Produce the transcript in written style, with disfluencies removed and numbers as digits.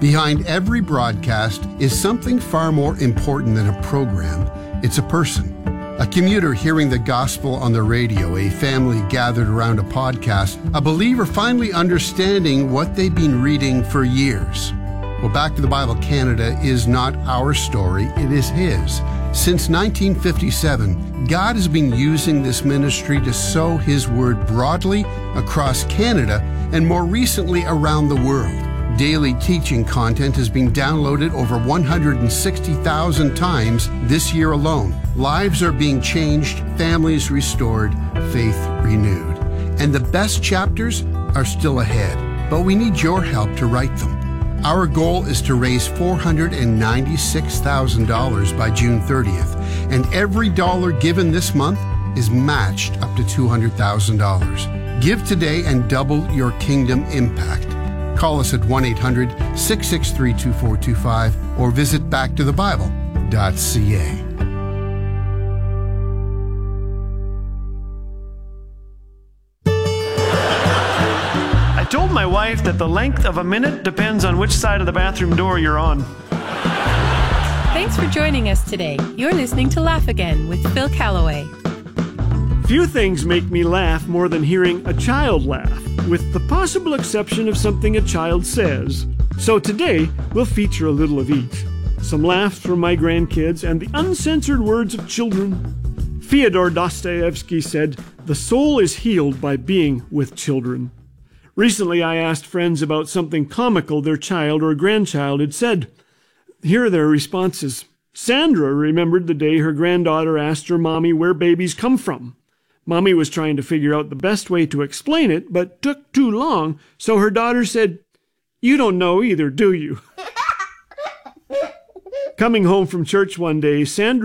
Behind every broadcast is something far more important than a program. It's a person. A commuter hearing the gospel on the radio, a family gathered around a podcast, a believer finally understanding what they've been reading for years. Well, Back to the Bible Canada is not our story, it is His. Since 1957, God has been using this ministry to sow His word broadly across Canada and more recently around the world. Daily teaching content has been downloaded over 160,000 times this year alone. Lives are being changed, families restored, faith renewed. And the best chapters are still ahead, but we need your help to write them. Our goal is to raise $496,000 by June 30th, and every dollar given this month is matched up to $200,000. Give today and double your kingdom impact. Call us at 1-800-663-2425 or visit backtothebible.ca. I told my wife that the length of a minute depends on which side of the bathroom door you're on. Thanks for joining us today. You're listening to Laugh Again with Phil Callaway. Few things make me laugh more than hearing a child laugh, with the possible exception of something a child says. So today, we'll feature a little of each. Some laughs from my grandkids and the uncensored words of children. Fyodor Dostoevsky said, "The soul is healed by being with children." Recently, I asked friends about something comical their child or grandchild had said. Here are their responses. Sandra remembered the day her granddaughter asked her mommy where babies come from. Mommy was trying to figure out the best way to explain it, but took too long, so her daughter said, "You don't know either, do you?" Coming home from church one day, Sandra